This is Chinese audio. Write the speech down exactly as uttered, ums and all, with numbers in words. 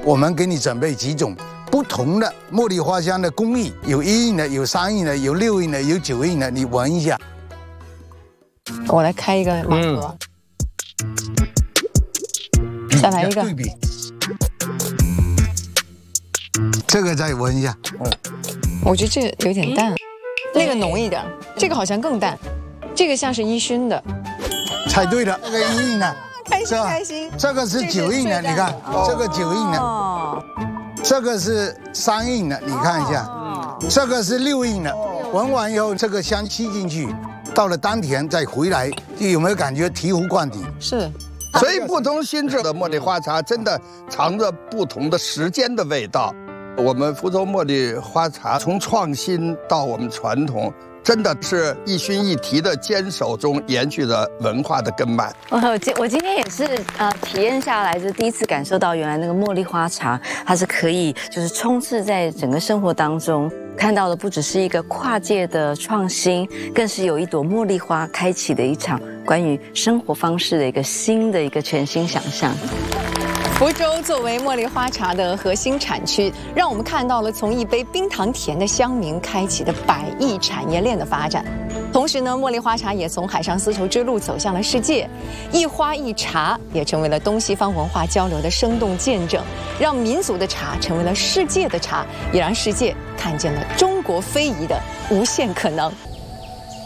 我们给你准备几种不同的茉莉花香的工艺，有一印的，有三印的，有六印的，有九印的，你闻一下。 我来开一个盲盒，嗯、再来一个。 对比。这个再闻一下。 嗯，我觉得这个有点淡，那个浓一点，这个好像更淡，这个像是一熏的。 猜对了，这个一印的。 开心开心， 这个是九印的，你看，这个九印的，这个是三印的，你看一下，这个是六印的。闻完以后，这个香吸进去，到了丹田再回来，有没有感觉醍醐灌顶？ 是， 所以不同性质的茉莉花茶真的藏着不同的时间的味道。我们福州茉莉花茶从创新到我们传统。真的是一熏一提的坚守中延续着文化的根脉。 我今我今天也是呃体验下来，就第一次感受到原来那个茉莉花茶，它是可以就是充斥在整个生活当中，看到的不只是一个跨界的创新，更是有一朵茉莉花开启的一场关于生活方式的一个新的一个全新想象。 福州作为茉莉花茶的核心产区，让我们看到了从一杯冰糖甜的乡民开启的百亿产业链的发展。同时呢，茉莉花茶也从海上丝绸之路走向了世界，一花一茶也成为了东西方文化交流的生动见证，让民族的茶成为了世界的茶，也让世界看见了中国非遗的无限可能。